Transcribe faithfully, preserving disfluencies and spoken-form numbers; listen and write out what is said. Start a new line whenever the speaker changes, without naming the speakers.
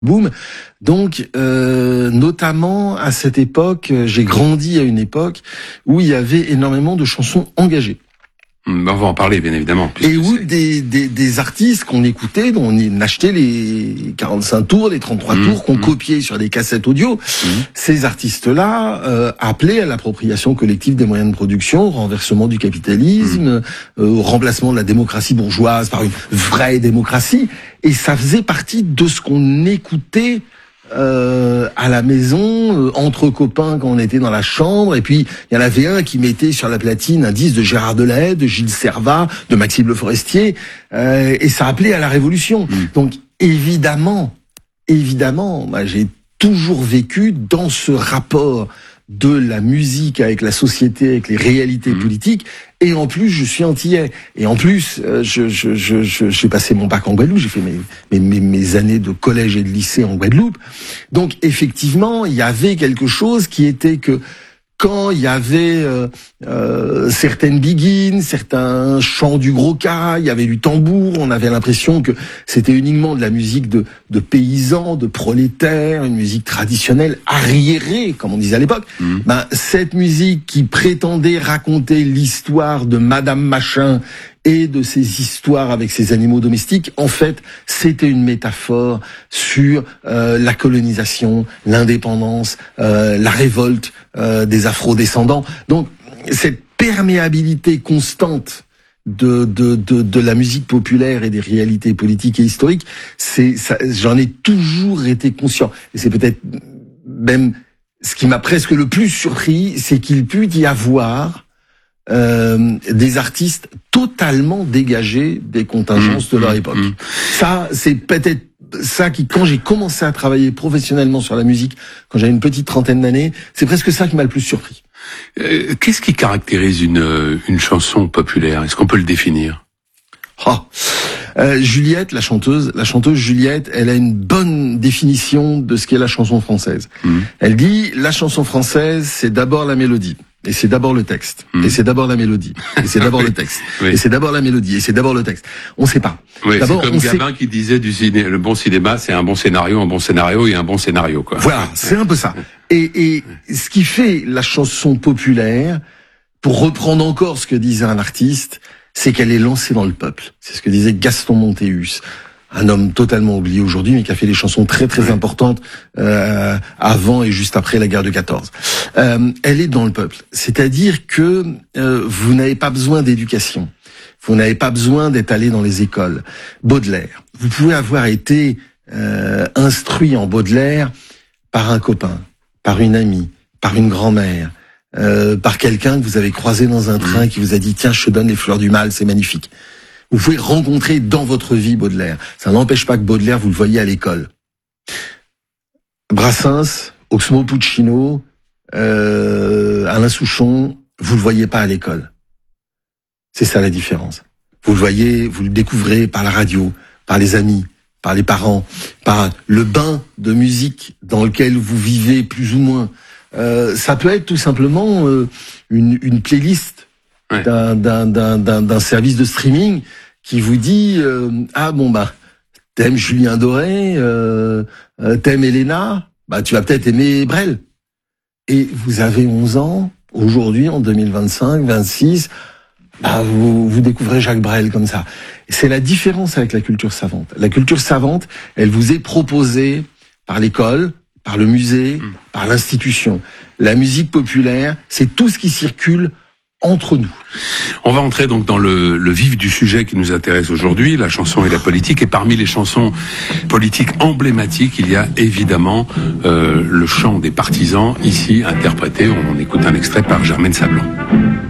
boom. Donc, euh, notamment à cette époque, j'ai grandi à une époque où il y avait énormément de chansons engagées.
On va en parler, bien évidemment.
Et où des, des, des artistes qu'on écoutait, dont on achetait les quarante-cinq tours, les trente-trois mmh, tours, qu'on mmh. copiait sur des cassettes audio, mmh. ces artistes-là euh, appelaient à l'appropriation collective des moyens de production, au renversement du capitalisme, mmh. euh, au remplacement de la démocratie bourgeoise par une vraie démocratie. Et ça faisait partie de ce qu'on écoutait Euh, à la maison, euh, entre copains quand on était dans la chambre, et puis il y en avait un qui mettait sur la platine un disque de Gérard Delahaye, de Gilles Servat, de Maxime Le Forestier, euh, et ça appelait à la révolution. Mmh. Donc évidemment, évidemment, moi, j'ai toujours vécu dans ce rapport de la musique avec la société, avec les réalités mmh. politiques, et en plus je suis antillais, et en plus euh, je, je, je, je, j'ai passé mon bac en Guadeloupe, j'ai fait mes, mes, mes, mes années de collège et de lycée en Guadeloupe, donc effectivement il y avait quelque chose qui était que quand il y avait euh, euh, certaines biguines, certains chants du gros cas, il y avait du tambour, on avait l'impression que c'était uniquement de la musique de, de paysans, de prolétaires, une musique traditionnelle, arriérée, comme on disait à l'époque. Mmh. Ben, cette musique qui prétendait raconter l'histoire de Madame Machin et de ces histoires avec ces animaux domestiques, en fait, c'était une métaphore sur euh, la colonisation, l'indépendance, euh, la révolte euh, des afro-descendants. Donc, cette perméabilité constante de, de, de, de la musique populaire et des réalités politiques et historiques, c'est, ça, j'en ai toujours été conscient. Et c'est peut-être même ce qui m'a presque le plus surpris, c'est qu'il put y avoir Euh, des artistes totalement dégagés des contingences mmh, de leur époque. Mmh. Ça, c'est peut-être ça qui, quand j'ai commencé à travailler professionnellement sur la musique, quand j'avais une petite trentaine d'années, c'est presque ça qui m'a le plus surpris.
Euh, qu'est-ce qui caractérise une, une chanson populaire? Est-ce qu'on peut le définir?
Oh. Euh, Juliette, la chanteuse, la chanteuse Juliette, elle a une bonne définition de ce qu'est la chanson française. Mmh. Elle dit, la chanson française, c'est d'abord la mélodie. Et c'est d'abord le texte. Mmh. Et c'est d'abord la mélodie. Et c'est d'abord oui. le texte. Oui. Et c'est d'abord la mélodie. Et c'est d'abord le texte. On sait pas.
Oui,
d'abord,
c'est comme
on
Gabin
sait...
qui disait du ciné... le bon cinéma, c'est un bon scénario, un bon scénario et un bon scénario, quoi.
Voilà, c'est un peu ça. Et, et ce qui fait la chanson populaire, pour reprendre encore ce que disait un artiste, c'est qu'elle est lancée dans le peuple. C'est ce que disait Gaston Montéus. Un homme totalement oublié aujourd'hui, mais qui a fait des chansons très très ouais. importantes euh, avant et juste après la guerre de quatorze. Euh, elle est dans le peuple, c'est-à-dire que euh, vous n'avez pas besoin d'éducation, vous n'avez pas besoin d'être allé dans les écoles. Baudelaire, vous pouvez avoir été euh, instruit en Baudelaire par un copain, par une amie, par une grand-mère, euh, par quelqu'un que vous avez croisé dans un train qui vous a dit tiens, je te donne les fleurs du mal, c'est magnifique. Vous pouvez rencontrer dans votre vie Baudelaire. Ça n'empêche pas que Baudelaire, vous le voyez à l'école. Brassens, Oxmo Puccino, euh, Alain Souchon, vous le voyez pas à l'école. C'est ça la différence. Vous le voyez, vous le découvrez par la radio, par les amis, par les parents, par le bain de musique dans lequel vous vivez plus ou moins. Euh, ça peut être tout simplement euh, une, une playlist ouais. d'un, d'un, d'un, d'un, d'un service de streaming qui vous dit euh, ah bon bah t'aimes Julien Doré, euh, euh, t'aimes Elena, bah tu vas peut-être aimer Brel. Et vous avez onze ans, aujourd'hui en deux mille vingt-cinq, vingt-six, bah vous, vous découvrez Jacques Brel comme ça. Et c'est la différence avec la culture savante. La culture savante, elle vous est proposée par l'école, par le musée, mmh. par l'institution. La musique populaire, c'est tout ce qui circule entre nous.
On va entrer donc dans le, le vif du sujet qui nous intéresse aujourd'hui, la chanson et la politique. Et parmi les chansons politiques emblématiques, il y a évidemment euh, le chant des partisans, ici interprété, on écoute un extrait par Germaine Sablon.